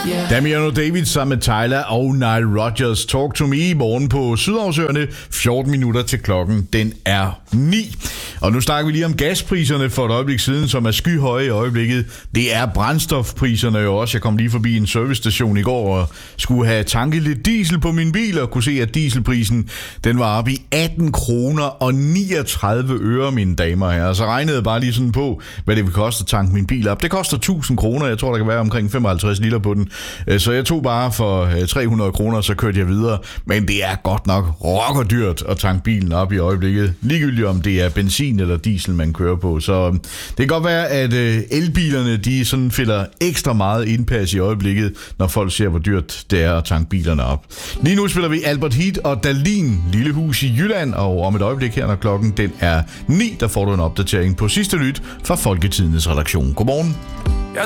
Damiano David sammen med Tyler og Nile Rodgers. Talk to me i morgen på Sydhavsøerne. 14 minutter til klokken. Den er 9. Og nu snakker vi lige om gaspriserne for et øjeblik siden, som er skyhøje i øjeblikket. Det er brændstofpriserne jo også. Jeg kom lige forbi en servicestation i går og skulle have tanket lidt diesel på min bil og kunne se, at dieselprisen den var oppe i 18 kroner og 39 øre, mine damer og herrer. Så regnede jeg bare lige sådan på, hvad det vil koste at tanke min bil op. Det koster 1000 kroner. Jeg tror, der kan være omkring 55 liter på den. Så jeg tog bare for 300 kroner, så kørte jeg videre. Men det er godt nok rockerdyrt at tanke bilen op i øjeblikket. Ligegyldigt om det er benzin eller diesel, man kører på. Så det kan godt være, at elbilerne, de sådan fælder ekstra meget indpas i øjeblikket, når folk ser, hvor dyrt det er at tanke bilerne op. Lige nu spiller vi Albert Heat og Dalin, Lille Hus i Jylland, og om et øjeblik her, når klokken den er 9, der får du en opdatering på sidste nyt fra Folketidens redaktion. Godmorgen.